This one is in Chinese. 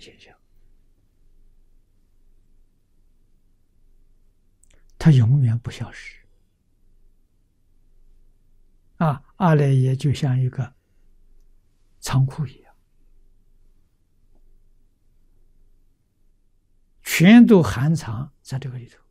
现象，它永远不消失。阿赖耶就像一个仓库一样，全都含藏在这个里头。